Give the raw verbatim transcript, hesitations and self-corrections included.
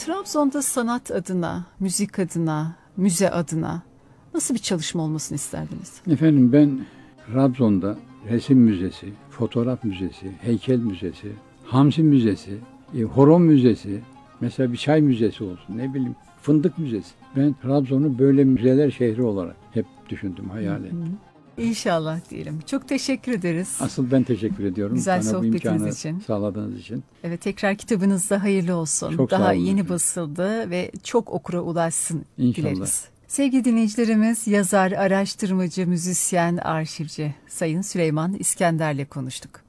Trabzon'da sanat adına, müzik adına, müze adına nasıl bir çalışma olmasını isterdiniz? Efendim ben Trabzon'da resim müzesi, fotoğraf müzesi, heykel müzesi, hamsi müzesi, e, horon müzesi, mesela bir çay müzesi olsun, ne bileyim fındık müzesi. Ben Trabzon'u böyle müzeler şehri olarak hep düşündüm, hayal ettim. İnşallah diyelim. Çok teşekkür ederiz. Asıl ben teşekkür ediyorum. Güzel bana bu sohbetiniz imkanı için. sağladığınız için. Evet, tekrar kitabınız da hayırlı olsun. Çok sağ Daha olun yeni efendim. basıldı ve çok okura ulaşsın İnşallah. dileriz. Sevgili dinleyicilerimiz, yazar, araştırmacı, müzisyen, arşivci Sayın Süleyman İskender'le konuştuk.